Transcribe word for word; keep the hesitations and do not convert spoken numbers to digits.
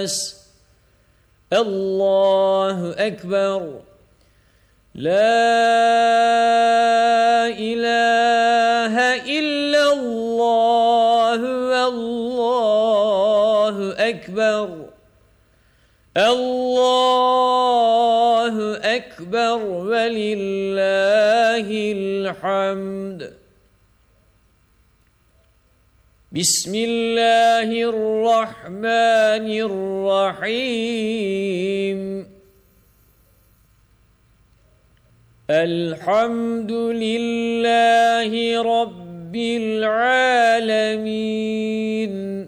الناس الله أكبر لا إله إلا الله والله أكبر الله أكبر ولله الحمد بسم الله الرحمن الرحيم الحمد لله رب العالمين